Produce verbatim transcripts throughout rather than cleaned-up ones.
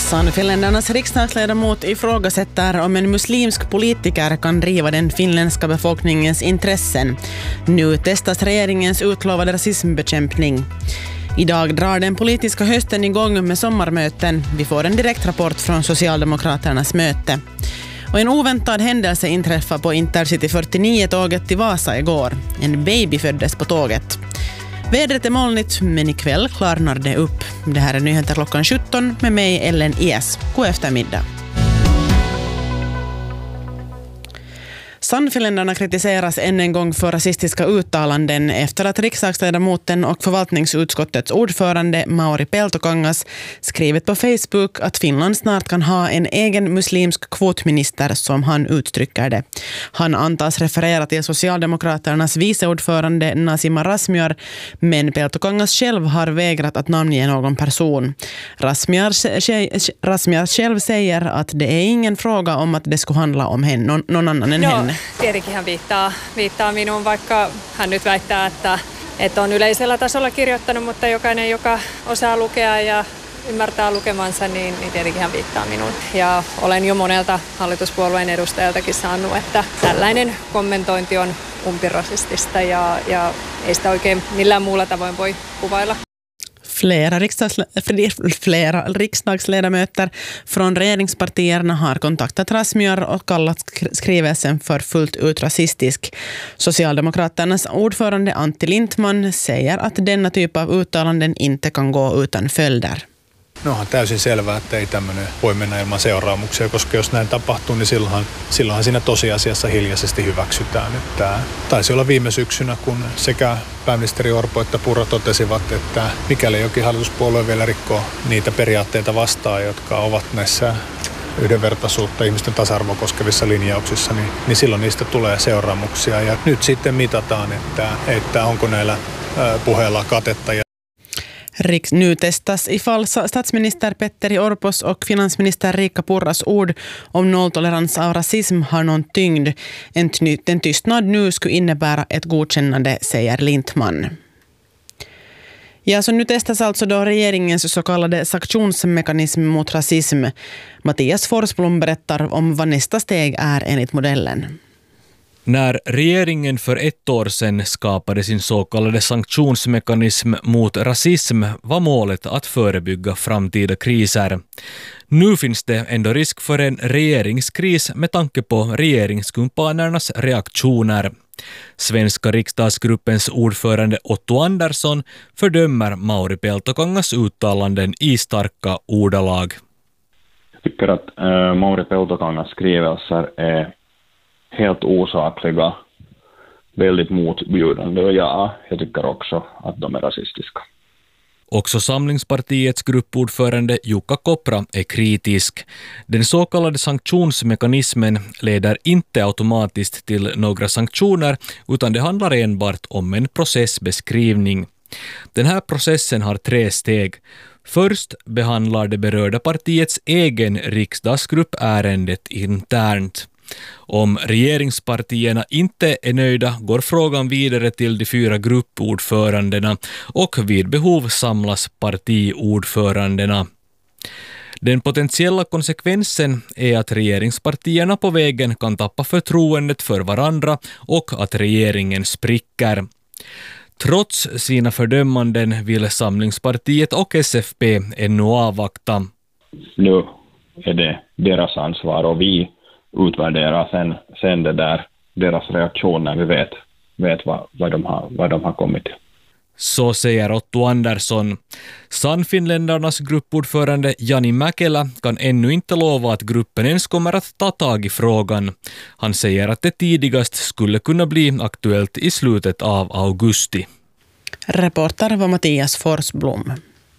Sannfinländarnas riksdagsledamot ifrågasätter om en muslimsk politiker kan driva den finländska befolkningens intressen. Nu testas regeringens utlovade rasismbekämpning. Idag drar den politiska hösten igång med sommarmöten. Vi får en direkt rapport från Socialdemokraternas möte. Och en oväntad händelse inträffade på Intercity fyrtionio-tåget till Vasa igår. En baby föddes på tåget. Vädret är molnigt, men ikväll klarnar det upp. Det här är nyheter klockan sjutton med mig, Ellen Ies. God eftermiddag. Sannfinländarna kritiseras än en gång för rasistiska uttalanden efter att riksdagsledamoten och förvaltningsutskottets ordförande Mauri Peltokangas skrivit på Facebook att Finland snart kan ha en egen muslimsk kvotminister, som han uttrycker det. Han antas referera till Socialdemokraternas viceordförande Nasima Razmyar, men Peltokangas själv har vägrat att namnge någon person. Razmyar, Razmyar själv säger että det är ingen fråga om att det skulle handla om henne, någon, någon annan än no. henne. Tietenkin hän viittaa, viittaa minuun, vaikka hän nyt väittää, että, että on yleisellä tasolla kirjoittanut, mutta jokainen, joka osaa lukea ja ymmärtää lukemansa, niin, niin tietenkin hän viittaa minuun. Ja olen jo monelta hallituspuolueen edustajaltakin saanut, että tällainen kommentointi on umpirasistista ja, ja ei sitä oikein millään muulla tavoin voi kuvailla. Flera, riksdags, flera riksdagsledamöter från regeringspartierna har kontaktat Razmyar och kallat skrivelsen för fullt ut rasistisk. Socialdemokraternas ordförande Antti Lindtman säger att denna typ av uttalanden inte kan gå utan följder. No on täysin selvää, että ei tämmöinen voi mennä ilman seuraamuksia, koska jos näin tapahtuu, niin silloinhan, silloinhan siinä tosiasiassa hiljaisesti hyväksytään. Että taisi olla viime syksynä, kun sekä pääministeri Orpo että Purra totesivat, että mikäli jokin hallituspuolue vielä rikkoo niitä periaatteita vastaan, jotka ovat näissä yhdenvertaisuutta, ihmisten tasa-arvoa koskevissa linjauksissa, niin, niin silloin niistä tulee seuraamuksia. Ja nyt sitten mitataan, että, että onko näillä puheilla katetta. Riks nu testas ifall statsminister Petteri Orpos och finansminister Riikka Purras ord om nolltolerans av rasism har någon tyngd. En, en tystnad nu skulle innebära ett godkännande, säger Lindtman. Ja, så nu testas alltså då regeringens så kallade sanktionsmekanism mot rasism. Mattias Forsblom berättar om vad nästa steg är enligt modellen. När regeringen för ett år sedan skapade sin så kallade sanktionsmekanism mot rasism var målet att förebygga framtida kriser. Nu finns det ändå risk för en regeringskris med tanke på regeringskumpanernas reaktioner. Svenska riksdagsgruppens ordförande Otto Andersson fördömer Mauri Peltokangas uttalanden i starka ordalag. Jag tycker att äh, Mauri Peltokangas skrivelser är helt osakliga, väldigt motbjudande, och ja, jag tycker också att de är rasistiska. Också Samlingspartiets gruppordförande Jukka Kopra är kritisk. Den så kallade sanktionsmekanismen leder inte automatiskt till några sanktioner, utan det handlar enbart om en processbeskrivning. Den här processen har tre steg. Först behandlar det berörda partiets egen riksdagsgrupp ärendet internt. Om regeringspartierna inte är nöjda går frågan vidare till de fyra gruppordförandena och vid behov samlas partiordförandena. Den potentiella konsekvensen är att regeringspartierna på vägen kan tappa förtroendet för varandra och att regeringen spricker. Trots sina fördömanden vill Samlingspartiet och S F P ännu avvakta. Nu är det deras ansvar och vi utvärdera sen, sen det där, deras reaktion när vi vet, vet vad, vad, de har, vad de har kommit till. Så säger Otto Andersson. Sannfinländarnas gruppordförande Jani Mäkelä kan ännu inte lova att gruppen ens kommer att ta tag i frågan. Han säger att det tidigast skulle kunna bli aktuellt i slutet av augusti. Reporter var Mattias Forsblom.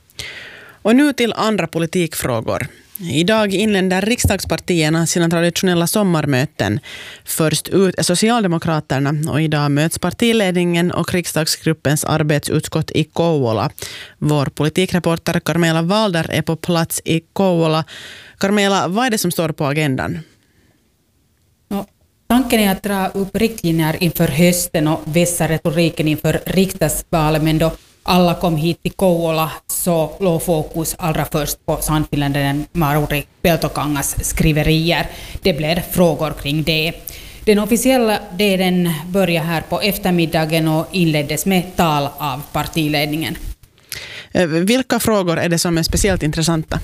Och nu till andra politikfrågor. Idag inländer riksdagspartierna sina traditionella sommarmöten. Först ut är Socialdemokraterna och idag möts partiledningen och riksdagsgruppens arbetsutskott i Kouvola. Vår politikreporter Carmela Walder är på plats i Kouvola. Carmela, vad är det som står på agendan? No, tanken är att dra upp riktlinjer inför hösten och vässa retoriken inför riksdagsvalet, men då alla kom hit till Kouvola så låg fokus allra först på sannfinländaren Mauri Peltokangas skriverier. Det blev frågor kring det. Den officiella delen började här på eftermiddagen och inleddes med tal av partiledningen. Vilka frågor är det som är speciellt intressanta?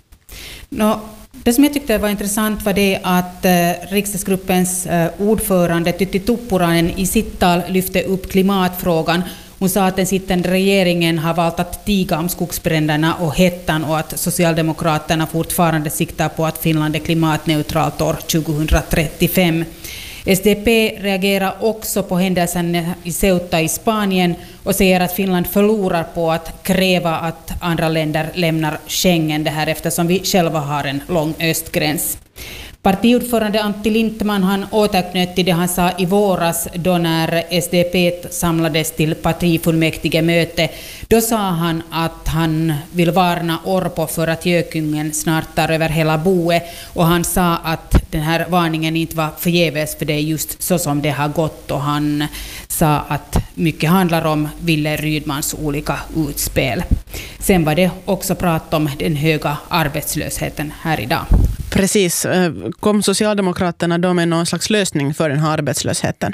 Nå, det som jag tyckte var intressant var det att eh, riksdagsgruppens eh, ordförande Tytti Tuppurainen i sitt tal lyfte upp klimatfrågan. Hon sa att den sittande regeringen har valt att tiga om skogsbränderna och hettan och att Socialdemokraterna fortfarande siktar på att Finland är klimatneutralt år tjugohundratrettiofem. S D P reagerar också på händelsen i Ceuta i Spanien och säger att Finland förlorar på att kräva att andra länder lämnar Schengen, det här eftersom vi själva har en lång östgräns. Partiordförande Antti Lindtman han återknöt till det han sa i våras då när S D P samlades till partifullmäktige möte. Då sa han att han vill varna Orpo för att gökungen snart tar över hela boet, och han sa att den här varningen inte var förgäves, för det är just så som det har gått, och han sa att mycket handlar om Ville Rydmans olika utspel. Sen var det också prat om den höga arbetslösheten här idag. Precis. Kom Socialdemokraterna då med någon slags lösning för den här arbetslösheten?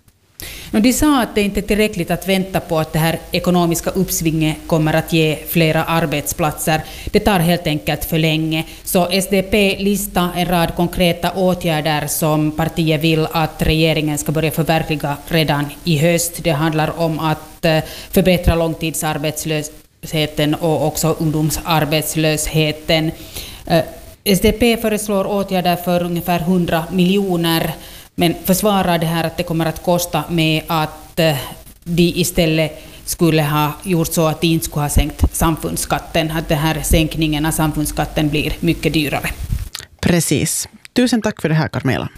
De sa att det inte är tillräckligt att vänta på att det här ekonomiska uppsvinget kommer att ge flera arbetsplatser. Det tar helt enkelt för länge. Så S D P listar en rad konkreta åtgärder som partiet vill att regeringen ska börja förverkliga redan i höst. Det handlar om att förbättra långtidsarbetslösheten och också ungdomsarbetslösheten. S D P föreslår åtgärder för ungefär hundra miljoner, men försvarar det här att det kommer att kosta med att de istället skulle ha gjort så att de inte skulle ha sänkt samfundsskatten, att den här sänkningen av samfundsskatten blir mycket dyrare. Precis. Tusen tack för det här, Carmela.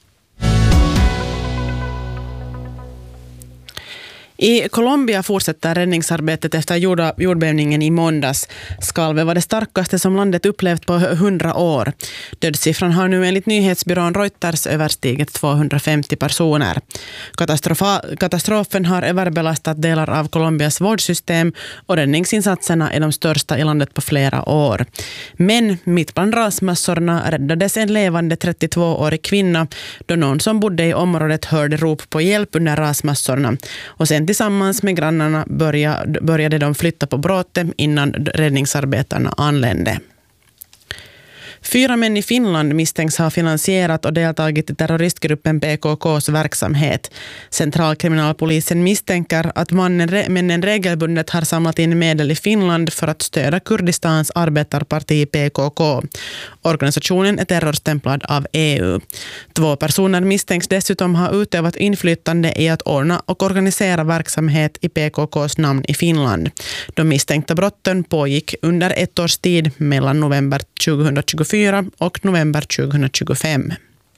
I Colombia fortsätter räddningsarbetet efter jorda, jordbävningen i måndags. Skalvet var det starkaste som landet upplevt på hundra år. Dödssiffran har nu enligt nyhetsbyrån Reuters överstigit tvåhundrafemtio personer. Katastrofa- katastrofen har överbelastat delar av Colombias vårdsystem och räddningsinsatserna är de största i landet på flera år. Men mitt bland rasmassorna räddades en levande trettiotvåårig kvinna då någon som bodde i området hörde rop på hjälp under rasmassorna, och sen tillsammans med grannarna började, började de flytta på bråte innan räddningsarbetarna anlände. Fyra män i Finland misstänks ha finansierat och deltagit i terroristgruppen P K K:s verksamhet. Centralkriminalpolisen misstänker att mannen, männen regelbundet har samlat in medel i Finland för att stödja Kurdistans arbetarparti P K K. Organisationen är terrorstämplad av E U. Två personer misstänks dessutom ha utövat inflytande i att ordna och organisera verksamhet i P K K:s namn i Finland. De misstänkta brotten pågick under ett års tid mellan november tjugohundratjugofyra och november tjugohundratjugofem.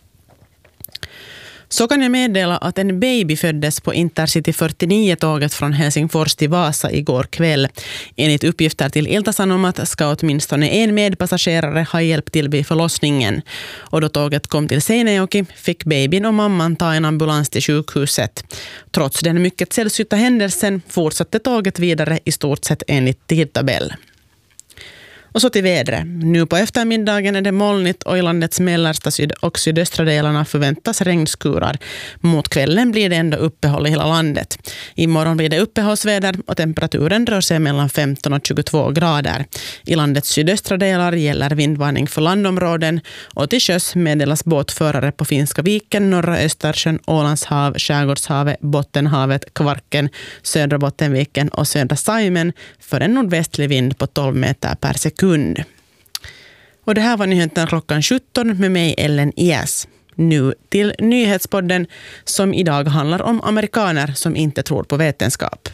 Så kan jag meddela att en baby föddes på Intercity fyrtionio-tåget från Helsingfors till Vasa igår kväll. Enligt uppgifter till Ilta-Sanomat ska åtminstone en medpassagerare ha hjälp till vid förlossningen. Och då tåget kom till Seinäjoki fick babyn och mamman ta en ambulans till sjukhuset. Trots den mycket sällsynta händelsen fortsatte tåget vidare i stort sett enligt tidtabell. Och så till vädret. Nu på eftermiddagen är det molnigt och i landets mellersta syd- och sydöstra delarna förväntas regnskurar. Mot kvällen blir det ändå uppehåll i hela landet. Imorgon blir det uppehållsväder och temperaturen rör sig mellan femton och tjugotvå grader. I landets sydöstra delar gäller vindvarning för landområden och till sjöss meddelas båtförare på Finska viken, norra Östersjön, Ålandshav, Skärgårdshavet, Bottenhavet, Kvarken, södra Bottenviken och södra Saimen för en nordvästlig vind på tolv meter per sekund. Och det här var nyheten klockan sjutton med mig, Ellen Ias. Nu till nyhetspodden som idag handlar om amerikaner som inte tror på vetenskap.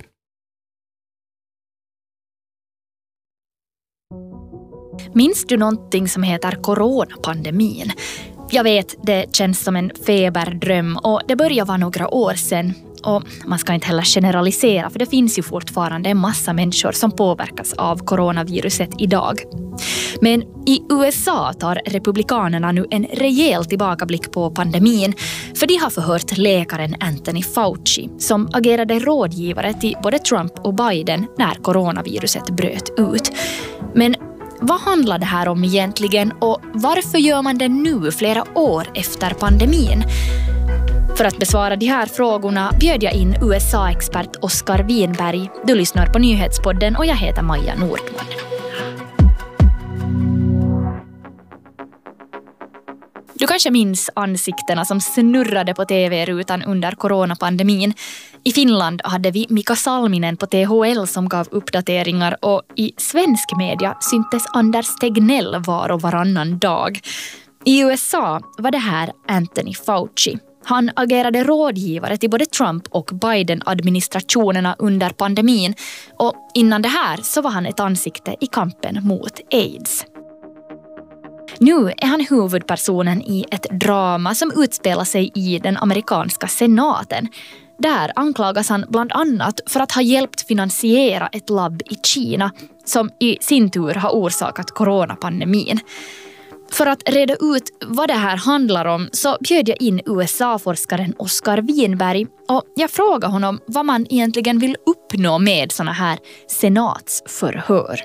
Minns du någonting som heter coronapandemin? Jag vet, det känns som en feberdröm och det börjar vara några år sedan. Och man ska inte heller generalisera, för det finns ju fortfarande en massa människor som påverkas av coronaviruset idag. Men i U S A tar republikanerna nu en rejäl tillbakablick på pandemin, för de har förhört läkaren Anthony Fauci som agerade rådgivare till både Trump och Biden när coronaviruset bröt ut. Men vad handlar det här om egentligen och varför gör man det nu flera år efter pandemin? För att besvara de här frågorna bjöd jag in U S A-expert Oskar Winberg. Du lyssnar på Nyhetspodden och jag heter Maja Nordman. Du kanske minns ansiktena som snurrade på tv-rutan under coronapandemin. I Finland hade vi Mika Salminen på T H L som gav uppdateringar och i svensk media syntes Anders Tegnell var och varannan dag. I U S A var det här Anthony Fauci. Han agerade rådgivare till både Trump och Biden-administrationerna under pandemin och innan det här så var han ett ansikte i kampen mot AIDS. Nu är han huvudpersonen i ett drama som utspelar sig i den amerikanska senaten. Där anklagas han bland annat för att ha hjälpt finansiera ett labb i Kina som i sin tur har orsakat coronapandemin. För att reda ut vad det här handlar om så bjöd jag in U S A-forskaren Oskar Winberg och jag frågade honom vad man egentligen vill uppnå med såna här senatsförhör.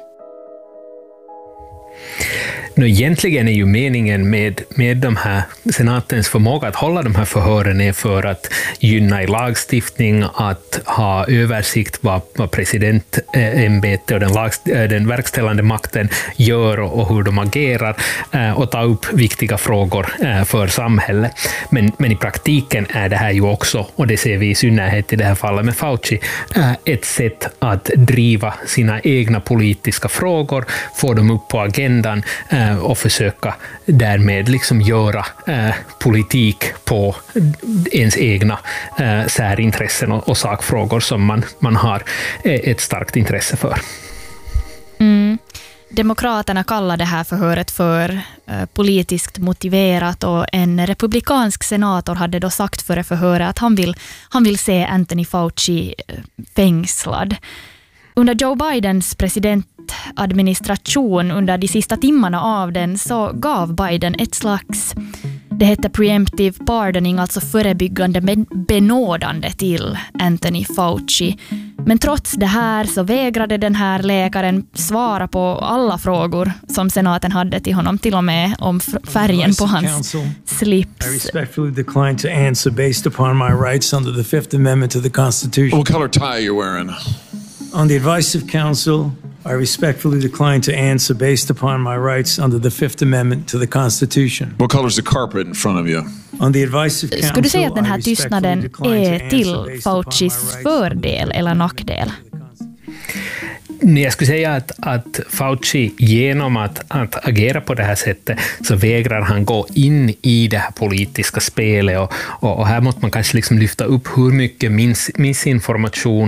Nu, egentligen är ju meningen med, med de här senatens förmåga att hålla de här förhören är för att gynna i lagstiftning, att ha översikt vad, vad presidentämbetet och den, lag, den verkställande makten gör och, och hur de agerar och ta upp viktiga frågor för samhället. Men, men i praktiken är det här ju också, och det ser vi i synnerhet i det här fallet med Fauci, ett sätt att driva sina egna politiska frågor, få dem upp på agendan och försöka därmed liksom göra eh, politik på ens egna eh, särintressen och, och sakfrågor som man, man har eh, ett starkt intresse för. Mm. Demokraterna kallar det här förhöret för eh, politiskt motiverat och en republikansk senator hade då sagt före förhöret att han vill, han vill se Anthony Fauci eh, fängslad. Under Joe Bidens presidentadministration under de sista timmarna av den så gav Biden ett slags, det heter preemptive pardoning, alltså förebyggande benådande till Anthony Fauci. Men trots det här så vägrade den här läkaren svara på alla frågor som senaten hade till honom, till och med om färgen på hans slips. I respectfully decline to answer based upon my rights under the Fifth Amendment to the Constitution. What color tie are you wearing? On the advice of counsel, I respectfully decline to answer based upon my rights under the Fifth Amendment to the Constitution. What color is the carpet in front of you? On the advice of counsel, skulle du säga att den här tystnaden är till Faucis fördel eller nackdel? Jag skulle säga att, att Fauci genom att, att agera på det här sättet så vägrar han gå in i det här politiska spelet och, och, och här måste man kanske liksom lyfta upp hur mycket mis, missinformation,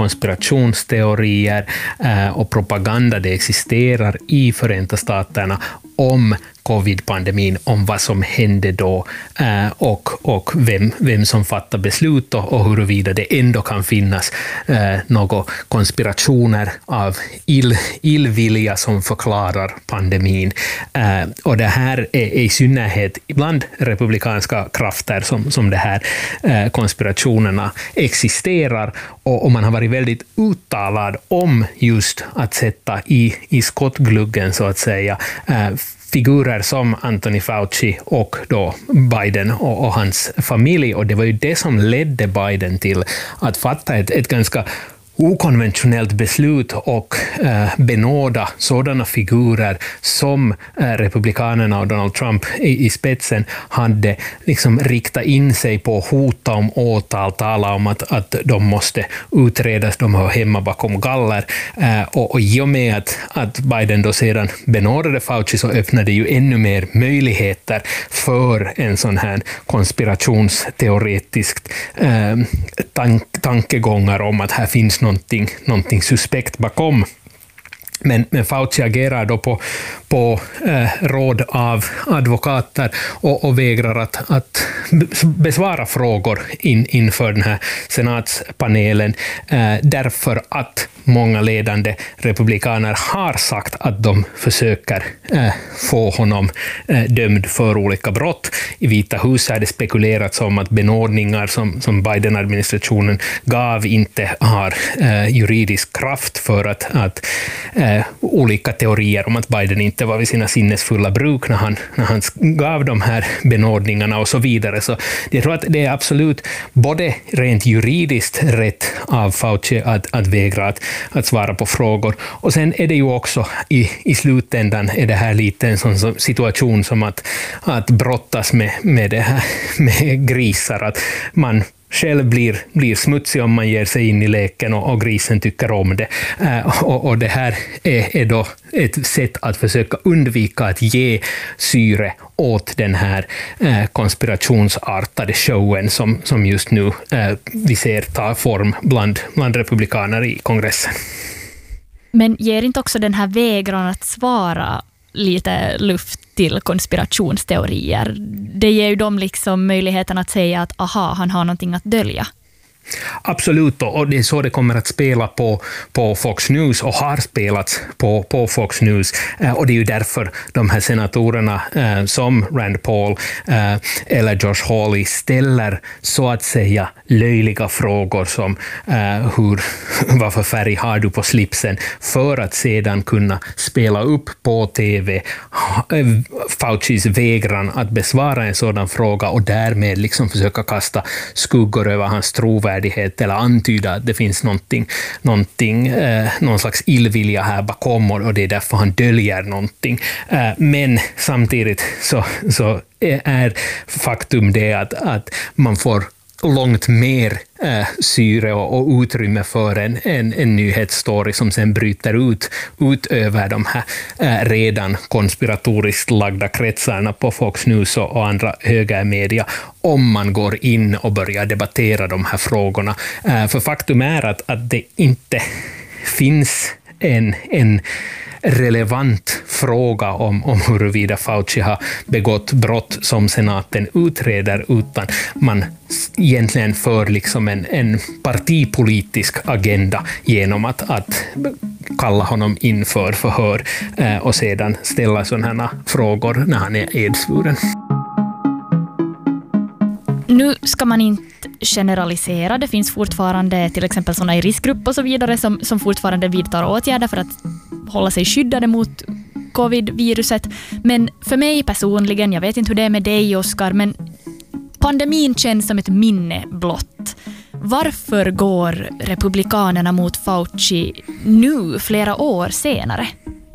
konspirationsteorier eh, och propaganda det existerar i Förenta Staterna om covid-pandemin, om vad som hände då eh, och, och vem, vem som fattar beslut och, och huruvida det ändå kan finnas eh, några konspirationer av ill, illvilja som förklarar pandemin. Eh, och det här är, är i synnerhet ibland republikanska krafter som, som det här eh, konspirationerna existerar och, och man har varit väldigt uttalad om just att sätta i, i skottgluggen så att säga eh, figurer som Anthony Fauci och då Biden och, och hans familj, och det var ju det som ledde Biden till att fatta ett, ett ganska okonventionellt beslut och eh, benåda sådana figurer som eh, republikanerna och Donald Trump i, i spetsen hade liksom riktat in sig på, hota om åtal, tala om att, att de måste utredas, de hör hemma bakom galler eh, och, och i och med att, att Biden då sedan benådade Fauci så öppnade ju ännu mer möjligheter för en sån här konspirationsteoretisk eh, tank, tankegångar om att här finns någonting, någonting suspekt bakom. Men, men Fauci agerar då på, på eh, råd av advokater och, och vägrar att, att besvara frågor in, inför den här senatspanelen eh, därför att många ledande republikaner har sagt att de försöker eh, få honom eh, dömd för olika brott. I Vita huset har det spekulerats om att benådningar som, som Biden-administrationen gav inte har eh, juridisk kraft för att, att eh, olika teorier om att Biden inte var vid sina sinnesfulla bruk när han, när han gav de här benådningarna och så vidare. Så jag tror att det är absolut både rent juridiskt rätt av Fauci att, att vägra att, att svara på frågor. Och sen är det ju också i, i slutändan är det här lite en sån situation som att, att brottas med, med, det här, med grisar. Att man själv blir, blir smutsig om man ger sig in i leken och, och grisen tycker om det. Uh, och, och det här är, är då ett sätt att försöka undvika att ge syre åt den här uh, konspirationsartade showen som, som just nu uh, vi ser ta form bland, bland republikaner i kongressen. Men ger inte också den här vägran att svara lite luft till konspirationsteorier? Det ger ju dem liksom möjligheten att säga att aha, han har någonting att dölja. Absolut, och det är så det kommer att spela på, på Fox News och har spelats på, på Fox News. Eh, och det är ju därför de här senatorerna eh, som Rand Paul eh, eller Josh Hawley ställer så att säga löjliga frågor som eh, hur, vad för färg har du på slipsen, för att sedan kunna spela upp på tv Faucis vägran att besvara en sådan fråga och därmed liksom försöka kasta skuggor över hans trovärdighet eller antyda att det finns någonting, någonting, eh, någon slags illvilja här bakom och det är därför han döljer någonting. Eh, men samtidigt så, så är faktum det att, att man får långt mer äh, syre och, och utrymme för en, en, en nyhetsstory som sen bryter ut, ut över de här äh, redan konspiratoriskt lagda kretsarna på Fox News och, och andra högermedia om man går in och börjar debattera de här frågorna. Äh, för faktum är att, att det inte finns en, en relevant fråga om, om huruvida Fauci har begått brott som senaten utreder, utan man egentligen för liksom en, en partipolitisk agenda genom att, att kalla honom inför förhör eh, och sedan ställa sådana här frågor när han är edsvuren. Nu ska man inte generalisera. Det finns fortfarande till exempel sådana i riskgrupp och så vidare som, som fortfarande vidtar åtgärder för att hålla sig skyddade mot covid-viruset. Men för mig personligen, jag vet inte hur det är med dig, Oskar, men pandemin känns som ett minne blott. Varför går republikanerna mot Fauci nu, flera år senare?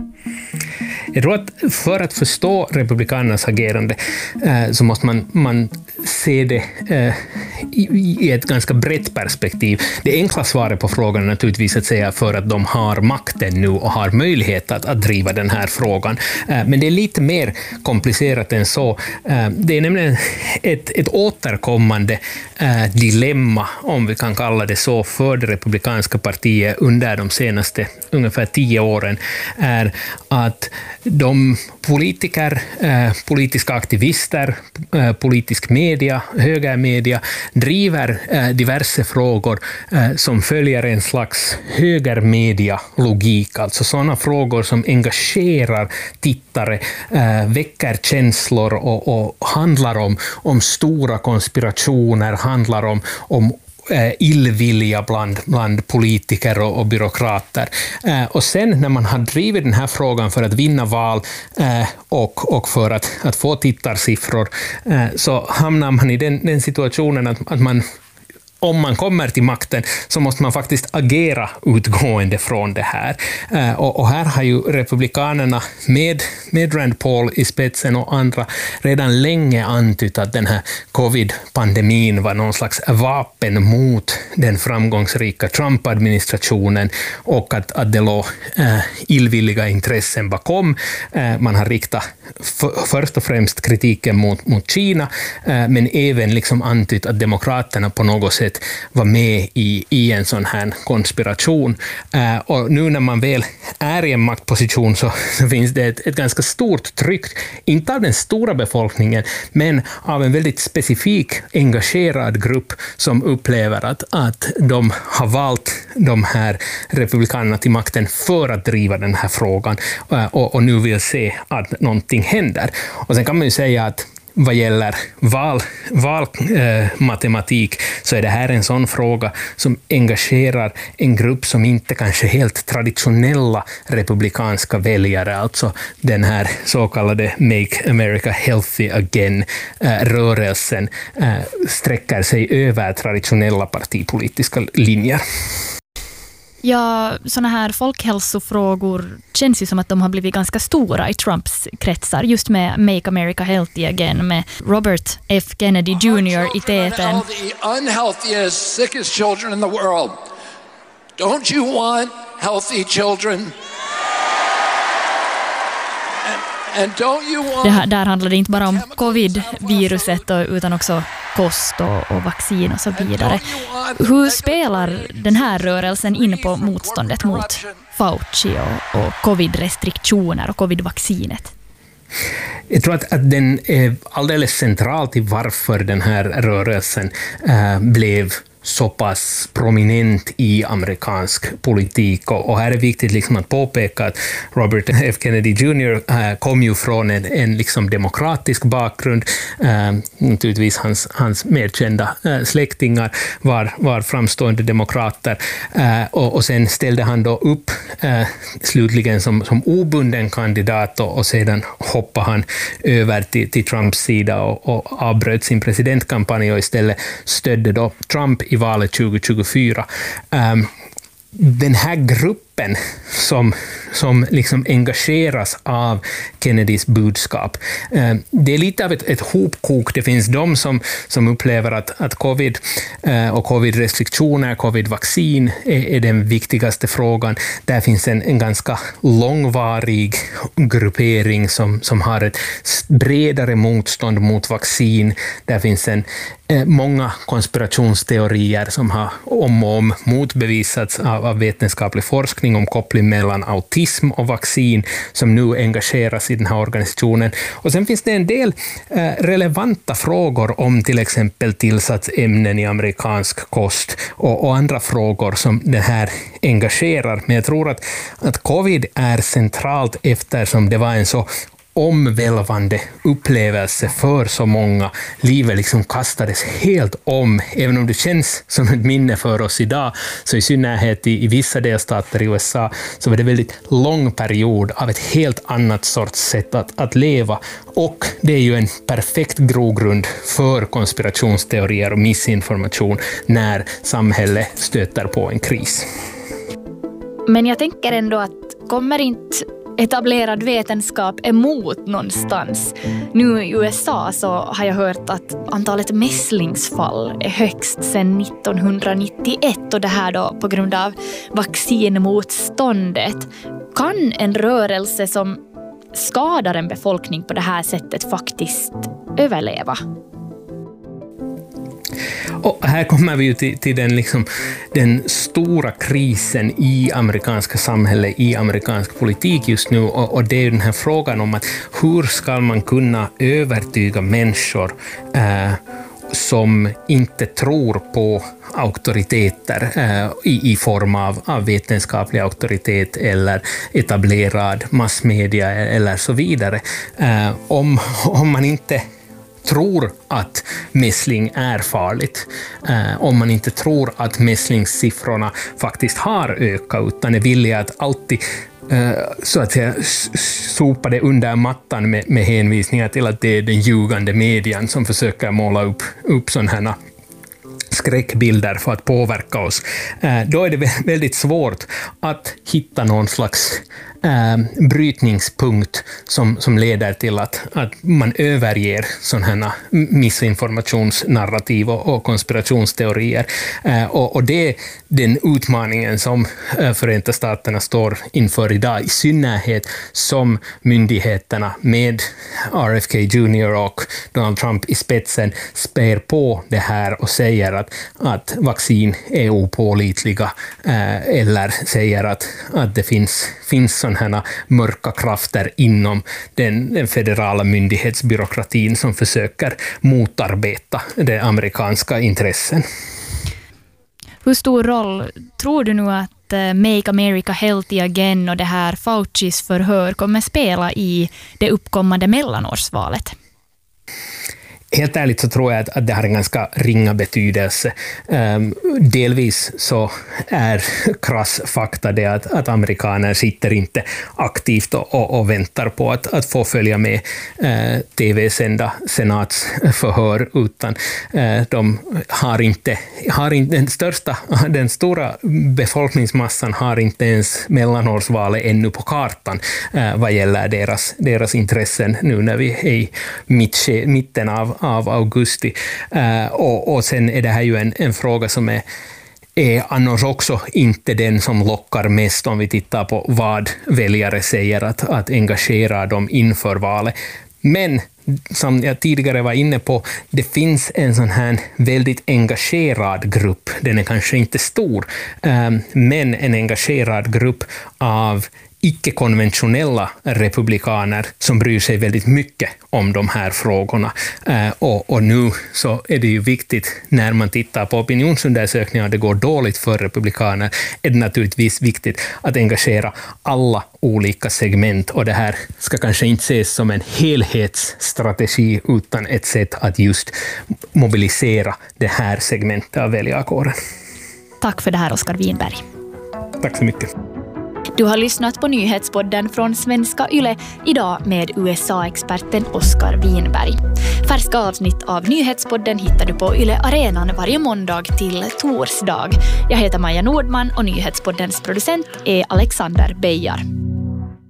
Jag tror att för att förstå republikanernas agerande eh, så måste man, man se det eh, i, i ett ganska brett perspektiv. Det enkla svaret på frågan är naturligtvis att säga för att de har makten nu och har möjlighet att, att driva den här frågan. Eh, men det är lite mer komplicerat än så. Eh, det är nämligen ett, ett återkommande eh, dilemma, om vi kan kalla det så, för det republikanska partiet under de senaste ungefär tio åren är att de politiker, eh, politiska aktivister, eh, politisk media, högermedia driver eh, diverse frågor eh, som följer en slags högermedia-logik, alltså sådana frågor som engagerar tittare, eh, väcker känslor och, och handlar om, om stora konspirationer, handlar om, om Eh, illvilja bland, bland politiker och, och byråkrater. Eh, och sen när man har drivit den här frågan för att vinna val eh, och, och för att, att få tittarsiffror eh, så hamnar man i den, den situationen att, att man om man kommer till makten så måste man faktiskt agera utgående från det här. Eh, och, och här har ju republikanerna med, med Rand Paul i spetsen och andra redan länge antytt att den här covid-pandemin var någon slags vapen mot den framgångsrika Trump-administrationen och att, att det låg eh, illvilliga intressen bakom. Eh, man har riktat f- först och främst kritiken mot, mot Kina eh, men även liksom antytt att demokraterna på något sätt överhuvudtaget vara med i, i en sån här konspiration. Uh, och nu när man väl är i en maktposition så, så finns det ett, ett ganska stort tryck, inte av den stora befolkningen, men av en väldigt specifik engagerad grupp som upplever att, att de har valt de här republikanerna till makten för att driva den här frågan uh, och, och nu vill se att någonting händer. Och sen kan man ju säga att vad gäller valmatematik val, eh, så är det här en sån fråga som engagerar en grupp som inte kanske helt traditionella republikanska väljare, alltså den här så kallade Make America Healthy Again-rörelsen eh, eh, sträcker sig över traditionella partipolitiska linjer. Ja, såna här folkhälsofrågor känns ju som att de har blivit ganska stora i Trumps kretsar, just med Make America Healthy Again, med Robert F. Kennedy junior i täten. The unhealthiest, sickest children in the world. Don't you want healthy children? And don't you want... Det här, där handlar det inte bara om covid-viruset och, utan också kost och, och vaccin och så vidare. Hur spelar den här rörelsen in på motståndet mot Fauci och, och covid-restriktioner och covid-vaccinet? Jag tror att, att den är alldeles central till varför den här rörelsen äh, blev så pass prominent i amerikansk politik. Och, och här är viktigt liksom att påpeka att Robert F. Kennedy junior äh, kom ju från en, en liksom demokratisk bakgrund. Äh, naturligtvis hans, hans medkända äh, släktingar var, var framstående demokrater. Äh, och, och sen ställde han då upp äh, slutligen som, som obunden kandidat och, och sedan hoppade han över till, till Trumps sida och, och avbröt sin presidentkampanj och istället stödde då Trump i valet tjugo tjugofyra. Um, den här gruppen som, som liksom engageras av Kennedys budskap, eh, det är lite av ett, ett hopkok. Det finns de som, som upplever att, att covid eh, och covid-restriktioner, covid-vaccin är, är den viktigaste frågan. Där finns en, en ganska långvarig gruppering som, som har ett bredare motstånd mot vaccin. Där finns en eh, många konspirationsteorier som har om och om motbevisats av, av vetenskaplig forskning om koppling mellan autism och vaccin som nu engageras i den här organisationen. Och sen finns det en del eh, relevanta frågor om till exempel tillsatsämnen i amerikansk kost och, och andra frågor som det här engagerar. Men jag tror att, att covid är centralt eftersom det var en så omvälvande upplevelse för så många. Livet liksom kastades helt om. Även om det känns som ett minne för oss idag, så i synnerhet i, i vissa delstater i U S A så var det väldigt lång period av ett helt annat sorts sätt att, att leva. Och det är ju en perfekt grogrund för konspirationsteorier och missinformation när samhället stöter på en kris. Men jag tänker ändå att kommer inte etablerad vetenskap emot någonstans. Nu i U S A så har jag hört att antalet mässlingsfall är högst sedan nittonhundranittioett och det här då på grund av vaccinmotståndet. Kan en rörelse som skadar en befolkning på det här sättet faktiskt överleva? Och här kommer vi ju till, till den, liksom, den stora krisen i amerikanska samhället, i amerikansk politik just nu. Och, och det är den här frågan om att hur ska man kunna övertyga människor eh, som inte tror på auktoriteter eh, i, i form av, av vetenskaplig auktoritet eller etablerad massmedia eller så vidare. Eh, om, om man inte tror att mässling är farligt, eh, om man inte tror att mässlingssiffrorna faktiskt har ökat utan är villiga att alltid eh, så att säga sopa det under mattan med, med hänvisningar till att det är den ljugande median som försöker måla upp, upp sådana här skräckbilder för att påverka oss. Eh, då är det väldigt svårt att hitta någon slags äh, brytningspunkt som, som leder till att, att man överger sådana här missinformationsnarrativ och, och konspirationsteorier. Äh, och, och det är den utmaningen som äh, Förenta Staterna står inför idag, i synnerhet som myndigheterna med R F K Junior och Donald Trump i spetsen spär på det här och säger att, att vaccin är opålitliga äh, eller säger att, att det finns, finns sådana här mörka krafter inom den, den federala myndighetsbyråkratin som försöker motarbeta de amerikanska intressen. Hur stor roll tror du nu att Make America Healthy Again och det här Faucis förhör kommer spela i det uppkommande mellanårsvalet? Helt ärligt så tror jag att, att det har en ganska ringa betydelse. Um, delvis så är krass fakta det att, att amerikaner sitter inte aktivt och, och, och väntar på att, att få följa med uh, tv-sända senatsförhör, utan uh, de har inte, har inte den största, den stora befolkningsmassan har inte ens mellanårsvalet ännu på kartan uh, vad gäller deras, deras intressen nu när vi är i mitt, mitten av av augusti. Uh, och, och sen är det här ju en, en fråga som är, är annars också inte den som lockar mest om vi tittar på vad väljare säger att, att engagera dem inför valet. Men som jag tidigare var inne på, det finns en sån här väldigt engagerad grupp. Den är kanske inte stor, um, men en engagerad grupp av icke-konventionella republikaner som bryr sig väldigt mycket om de här frågorna. Eh, och, och nu så är det ju viktigt, när man tittar på opinionsundersökningar och det går dåligt för republikaner, är det naturligtvis viktigt att engagera alla olika segment, och det här ska kanske inte ses som en helhetsstrategi utan ett sätt att just mobilisera det här segmentet av väljarkåren. Tack för det här, Oskar Winberg. Tack så mycket. Du har lyssnat på nyhetspodden från Svenska Yle, idag med U S A-experten Oskar Winberg. Färska avsnitt av nyhetspodden hittar du på Yle Arenan varje måndag till torsdag. Jag heter Maja Nordman och nyhetspoddens producent är Alexander Beijar.